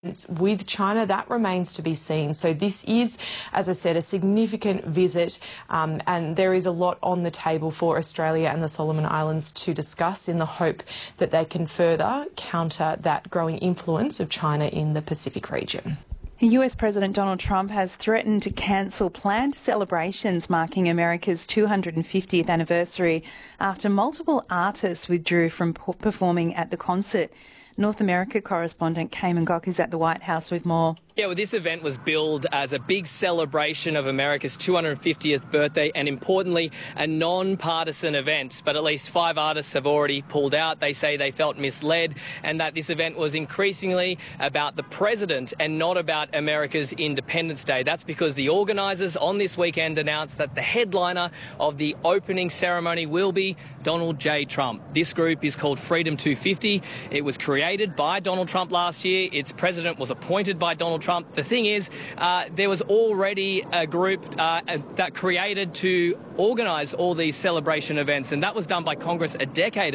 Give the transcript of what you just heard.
with China, that remains to be seen. So this is, as I said, a significant visit, and there is a lot on the table for Australia and the Solomon Islands to discuss in the hope that they can further counter that growing influence of China in the Pacific region. US President Donald Trump has threatened to cancel planned celebrations marking America's 250th anniversary after multiple artists withdrew from performing at the concert. North America correspondent Cayman Gok is at the White House with more. Yeah, well, this event was billed as a big celebration of America's 250th birthday and, importantly, a non-partisan event. But at least 5 artists have already pulled out. They say they felt misled and that this event was increasingly about the president and not about America's Independence Day. That's because the organisers on this weekend announced that the headliner of the opening ceremony will be Donald J. Trump. This group is called Freedom 250. It was created by Donald Trump last year. Its president was appointed by Donald Trump. The thing is, there was already a group that created to organise all these celebration events, and that was done by Congress a decade